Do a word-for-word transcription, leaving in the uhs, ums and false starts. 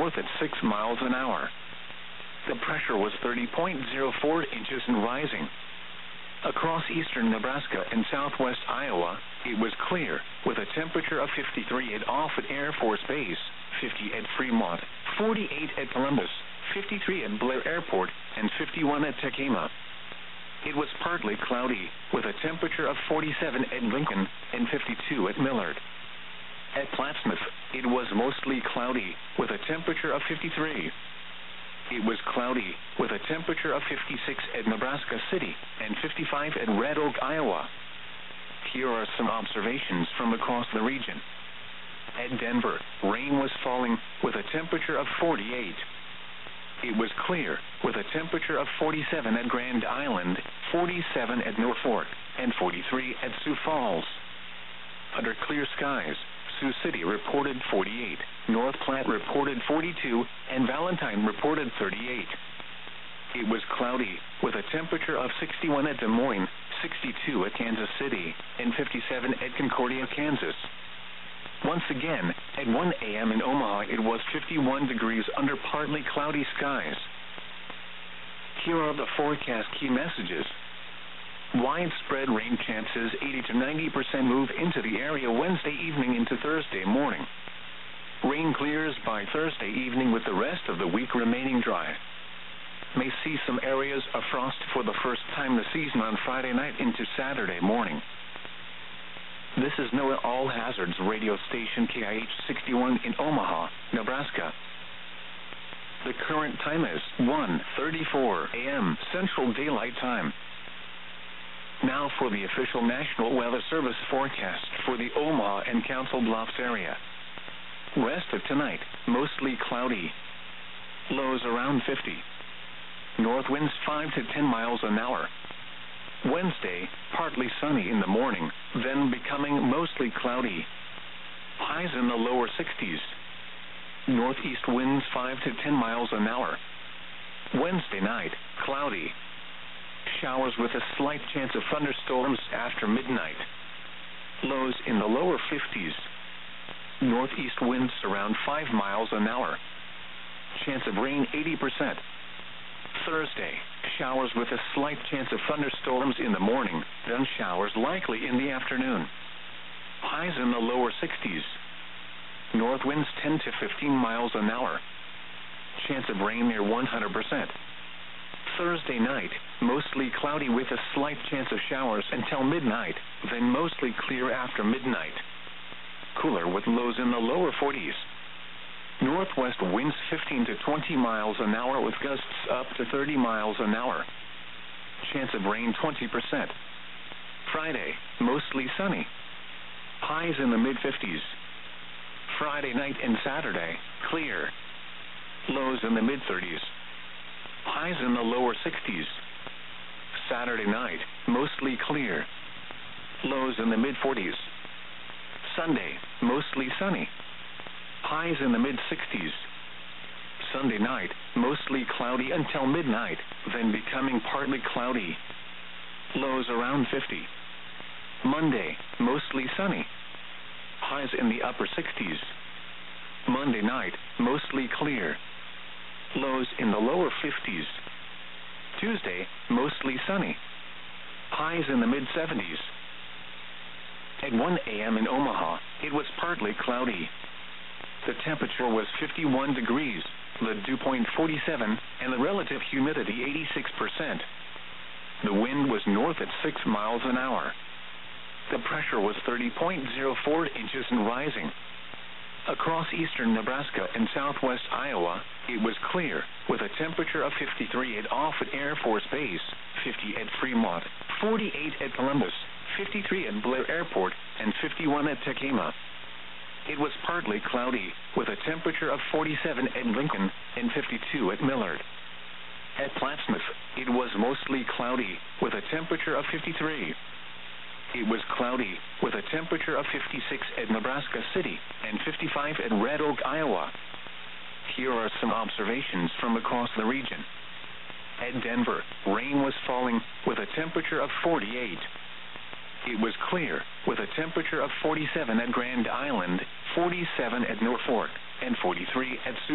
north at six miles an hour. The pressure was thirty point zero four inches and rising. Across eastern Nebraska and southwest Iowa, it was clear, with a temperature of fifty-three at Offutt Air Force Base, fifty at Fremont, forty-eight at Columbus, fifty-three at Blair Airport, and fifty-one at Tekema. It was partly cloudy, with a temperature of forty-seven at Lincoln and fifty-two at Millard. At Plattsmouth, it was mostly cloudy, with a temperature of fifty-three. It was cloudy, with a temperature of fifty-six at Nebraska City and fifty-five at Red Oak, Iowa. Here are some observations from across the region. At Denver, rain was falling, with a temperature of forty-eight. It was clear, with a temperature of forty-seven at Grand Island, forty-seven at Norfolk, and forty-three at Sioux Falls. Under clear skies, Sioux City reported forty-eight, North Platte reported forty-two, and Valentine reported thirty-eight. It was cloudy, with a temperature of sixty-one at Des Moines, sixty-two at Kansas City, and fifty-seven at Concordia, Kansas. Once again, at one a m in Omaha, it was fifty-one degrees under partly cloudy skies. Here are the forecast key messages. Widespread rain chances, eighty to ninety percent move into the area Wednesday evening into Thursday morning. Rain clears by Thursday evening with the rest of the week remaining dry. May see some areas of frost for the first time this season on Friday night into Saturday morning. This is NOAA All Hazards radio station K I H sixty-one in Omaha, Nebraska. The current time is one thirty-four a m Central Daylight Time. Now for the official National Weather Service forecast for the Omaha and Council Bluffs area. Rest of tonight, mostly cloudy. Lows around fifty. North winds five to ten miles an hour. Wednesday, partly sunny in the morning, then becoming mostly cloudy. Highs in the lower sixties. Northeast winds five to ten miles an hour. Wednesday night, cloudy. Showers with a slight chance of thunderstorms after midnight. Lows in the lower fifties. Northeast winds around five miles an hour. Chance of rain eighty percent. Thursday, showers with a slight chance of thunderstorms in the morning, then showers likely in the afternoon. Highs in the lower sixties. North winds ten to fifteen miles an hour. Chance of rain near one hundred percent. Thursday night, mostly cloudy with a slight chance of showers until midnight, then mostly clear after midnight. Cooler with lows in the lower forties. Northwest winds fifteen to twenty miles an hour with gusts up to thirty miles an hour. Chance of rain twenty percent. Friday, mostly sunny. Highs in the mid fifties. Friday night and Saturday, clear. Lows in the mid thirties. Highs in the lower sixties. Saturday night, mostly clear. Lows in the mid forties. Sunday, mostly sunny. Highs in the mid sixties. Sunday night, mostly cloudy until midnight, then becoming partly cloudy. Lows around fifty. Monday, mostly sunny. Highs in the upper sixties. Monday night, mostly clear. Lows in the lower fifties. Tuesday, mostly sunny. Highs in the mid seventies. At one a m in Omaha, it was partly cloudy. The temperature was fifty-one degrees, the dew point forty-seven, and the relative humidity eighty-six percent. The wind was north at six miles an hour. The pressure was thirty point zero four inches and rising. Across eastern Nebraska and southwest Iowa, it was clear, with a temperature of fifty-three at Offutt Air Force Base, fifty at Fremont, forty-eight at Columbus, fifty-three at Blair Airport, and fifty-one at Tekema. It was partly cloudy, with a temperature of forty-seven at Lincoln and fifty-two at Millard. At Plattsmouth, it was mostly cloudy, with a temperature of fifty-three. It was cloudy, with a temperature of fifty-six at Nebraska City and fifty-five at Red Oak, Iowa. Here are some observations from across the region. At Denver, rain was falling, with a temperature of forty-eight. It was clear, with a temperature of forty-seven at Grand Island, forty-seven at Norfolk, and forty-three at Sioux